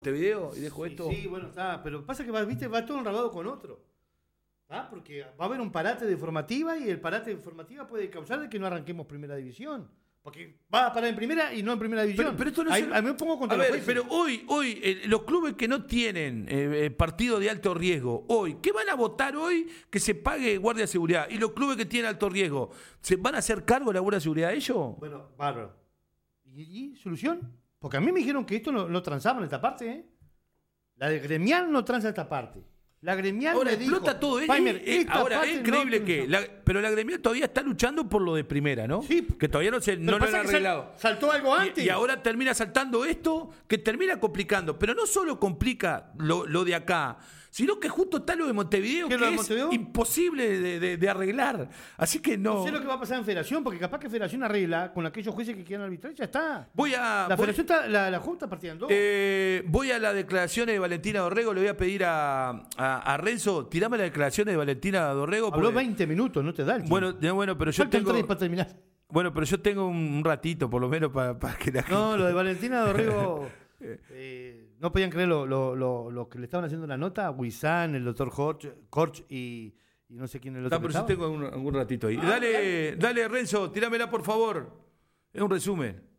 este video y dejo esto. Sí, bueno, está, pero pasa que va todo enrabado con otro. ¿Ah? Porque va a haber un parate de formativa y el parate de formativa puede causar de que no arranquemos primera división. Porque va a parar en primera y no en primera división. Pero esto no ahí me pongo contra los jueces. Pero hoy los clubes que no tienen partido de alto riesgo, hoy, ¿qué van a votar hoy que se pague guardia de seguridad? Y los clubes que tienen alto riesgo, ¿se van a hacer cargo de la guardia de seguridad ellos? Bueno, bárbaro. ¿Y solución? Porque a mí me dijeron que esto no transaba en esta parte, ¿eh? La de gremial no transa esta parte. La gremial ahora me explota dijo, todo eso. Ahora es increíble pero la gremial todavía está luchando por lo de primera, ¿no? Sí. Que todavía no lo han arreglado. Saltó algo antes. Y ahora termina saltando esto, que termina complicando. Pero no solo complica lo de acá, sino que justo está lo de Montevideo, que es imposible de arreglar. Así que no. No sé lo que va a pasar en Federación, porque capaz que Federación arregla con aquellos jueces que quieran arbitrar y ya está. Federación la Junta partida en dos. Voy a las declaraciones de Valentina Dorrego, le voy a pedir a Renzo, tirame las declaraciones de Valentina Dorrego. Habló 20 minutos, no te da el tiempo. Bueno, pero yo tengo 3 para terminar. Bueno, pero yo tengo un ratito, por lo menos, para que la gente... No, lo de Valentina Dorrego... no podían creer lo que le estaban haciendo la nota. Huizán, el doctor Korch y no sé quién es el otro. Pero yo tengo algún ratito ahí. Dale, Renzo, tíramela, por favor. Es un resumen.